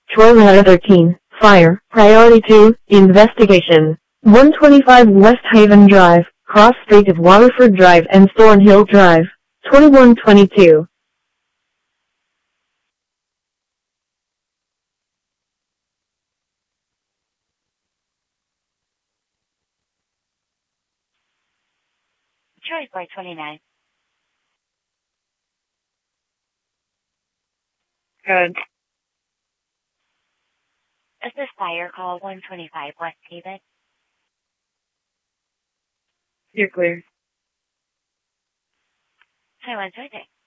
Troy Ladder 13, Fire, Priority 2, Investigation. 125 West Haven Drive, Cross Street of Waterford Drive and Thornhill Drive. 2122. Troy 429. Good. Is this fire call 125 West Haven? You're clear. Hi, 126.